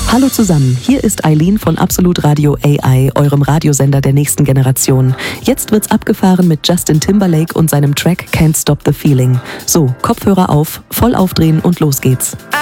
Hallo zusammen, hier ist Eileen von Absolut Radio AI, eurem Radiosender der nächsten Generation. Jetzt wird's abgefahren mit Justin Timberlake und seinem Track Can't Stop the Feeling. So, Kopfhörer auf, voll aufdrehen und los geht's.